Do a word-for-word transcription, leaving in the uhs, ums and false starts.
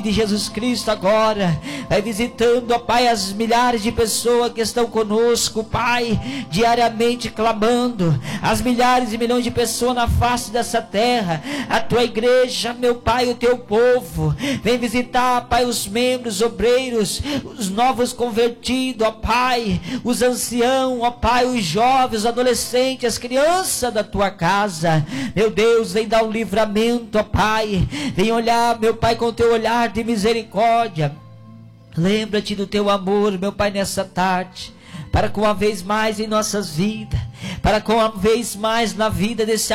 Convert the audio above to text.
de Jesus Cristo agora, vai visitando, ó Pai, as milhares de pessoas que estão conosco, Pai, diariamente clamando, as milhares e milhões de pessoas na face dessa terra, a tua igreja, meu Pai, o teu povo, vem visitar, Pai, os membros, obreiros, os novos convertidos, ó Pai, os anciãos, ó Pai, os jovens, os adolescentes, as crianças da tua casa, meu Deus, vem dar um livramento, ó Pai, vem olhar, meu Pai, com o teu olhar de misericórdia. Lembra-te do teu amor, meu Pai, nessa tarde, para com uma vez mais em nossas vidas, para com uma vez mais na vida desse